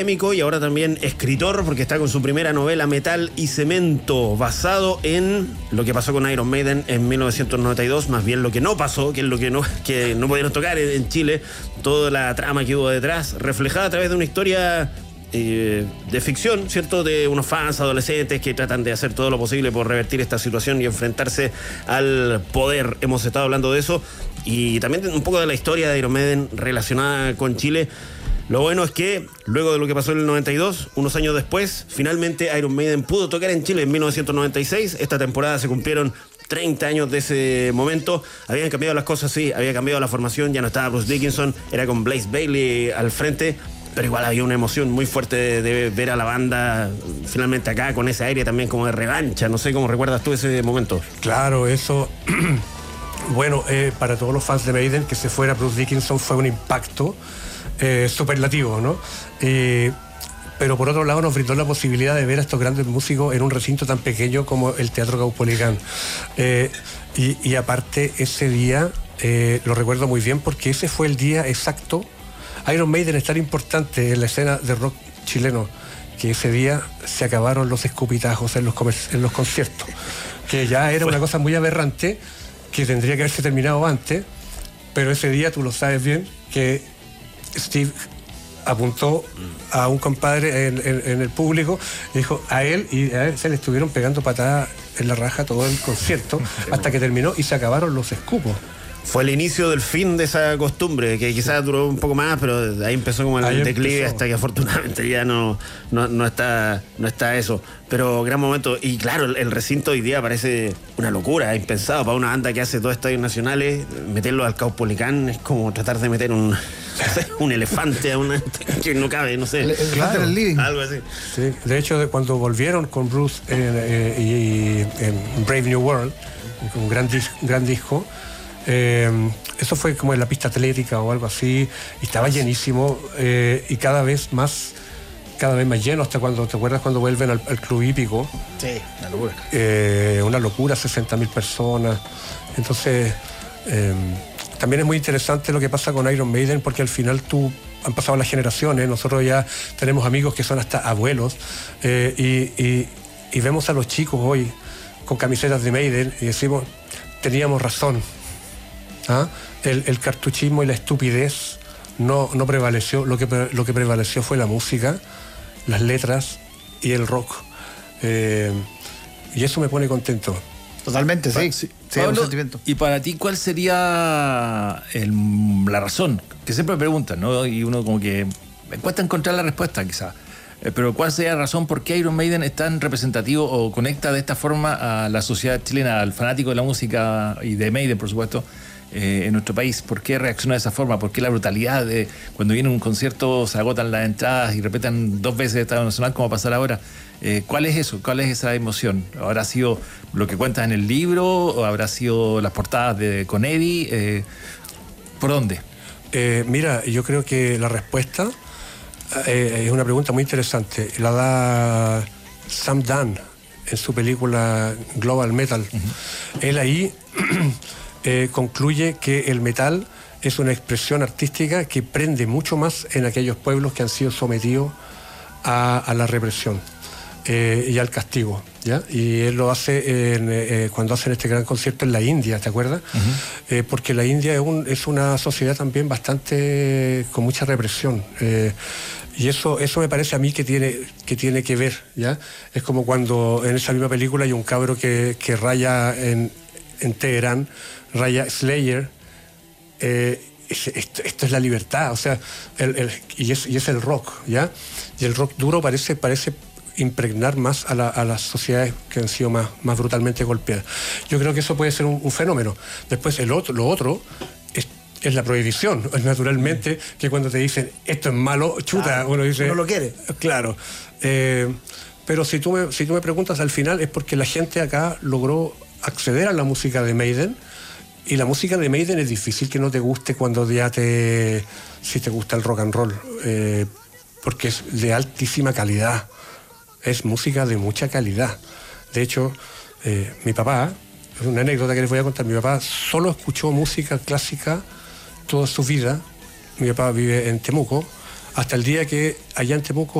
Y ahora también escritor, porque está con su primera novela Metal y Cemento, basado en lo que pasó con Iron Maiden en 1992, más bien lo que no pasó, que es lo que no pudieron tocar en Chile, toda la trama que hubo detrás, reflejada a través de una historia de ficción, ¿cierto? De unos fans adolescentes que tratan de hacer todo lo posible por revertir esta situación y enfrentarse al poder. Hemos estado hablando de eso y también un poco de la historia de Iron Maiden relacionada con Chile. Lo bueno es que, luego de lo que pasó en el 92, unos años después, finalmente Iron Maiden pudo tocar en Chile en 1996. Esta temporada se cumplieron 30 años de ese momento. Habían cambiado las cosas, sí, había cambiado la formación, ya no estaba Bruce Dickinson, era con Blaze Bayley al frente, pero igual había una emoción muy fuerte de ver a la banda finalmente acá, con ese aire también como de revancha. No sé cómo recuerdas tú ese momento. Claro, eso... Bueno, para todos los fans de Maiden, que se fuera Bruce Dickinson fue un impacto superlativo, ¿no? Pero por otro lado nos brindó la posibilidad de ver a estos grandes músicos en un recinto tan pequeño como el Teatro Caupolicán. Y aparte ese día lo recuerdo muy bien porque ese fue el día exacto. Iron Maiden es tan importante en la escena de rock chileno que ese día se acabaron los escupitajos en los conciertos, que ya era una cosa muy aberrante que tendría que haberse terminado antes, pero ese día tú lo sabes bien que Steve apuntó a un compadre en el público, dijo a él, y a él se le estuvieron pegando patadas en la raja todo el concierto hasta que terminó y se acabaron los escupos. Fue el inicio del fin de esa costumbre, que quizás duró un poco más, pero ahí empezó como el declive hasta que afortunadamente ya no está eso. Pero gran momento. Y claro, el recinto hoy día parece una locura, impensado para una banda que hace dos estadios nacionales. Meterlo al Caupolicán es como tratar de meter un elefante a una que no cabe, no sé. El elefante en el living. Algo así. Sí, de hecho, cuando volvieron con Bruce en Brave New World, un gran disco, eso fue como en la pista atlética o algo así, y estaba llenísimo, y cada vez más lleno, hasta cuando, ¿te acuerdas cuando vuelven al club hípico? Sí, una locura. Una locura, 60.000 personas. Entonces, también es muy interesante lo que pasa con Iron Maiden, porque al final han pasado las generaciones, nosotros ya tenemos amigos que son hasta abuelos, y vemos a los chicos hoy con camisetas de Maiden y decimos, teníamos razón. ¿Ah? El cartuchismo y la estupidez no prevaleció. Lo que prevaleció fue la música, las letras y el rock, y eso me pone contento. Totalmente, sí. Pablo, un sentimiento. Y para ti, ¿cuál sería la razón? Que siempre me preguntan, ¿no? Y uno como que me cuesta encontrar la respuesta, quizás. Pero ¿cuál sería la razón por qué Iron Maiden es tan representativo o conecta de esta forma a la sociedad chilena, al fanático de la música y de Maiden, por supuesto, en nuestro país? ¿Por qué reacciona de esa forma? ¿Por qué la brutalidad de cuando viene un concierto se agotan las entradas y repetan 2 veces el Estadio Nacional, como va a pasar ahora? ¿Cuál es eso? ¿Cuál es esa emoción? ¿Habrá sido lo que cuentas en el libro o habrá sido las portadas con Eddie? ¿Por dónde? Mira, yo creo que la respuesta es una pregunta muy interesante. La da Sam Dunn en su película Global Metal. Él ahí concluye que el metal es una expresión artística que prende mucho más en aquellos pueblos que han sido sometidos a la represión y al castigo, ¿ya? Y él lo hace cuando hacen este gran concierto en la India, ¿te acuerdas? Porque la India es una sociedad también bastante con mucha represión, y eso me parece a mí que tiene que ver, ¿ya? Es como cuando en esa misma película hay un cabro que raya en Teherán, raya Slayer. Esto es la libertad, o sea, y es el rock, ¿ya? Y el rock duro parece impregnar más a las sociedades que han sido más brutalmente golpeadas. Yo creo que eso puede ser un fenómeno. Después lo otro es la prohibición. Naturalmente, que cuando te dicen esto es malo, chuta, claro, uno dice... Uno lo quiere. Claro. Pero si tú me preguntas al final, es porque la gente acá logró acceder a la música de Maiden, y la música de Maiden es difícil que no te guste cuando si te gusta el rock and roll, porque es de altísima calidad. Es música de mucha calidad. De hecho, mi papá, es una anécdota que les voy a contar, mi papá solo escuchó música clásica toda su vida. Mi papá vive en Temuco, hasta el día que allá en Temuco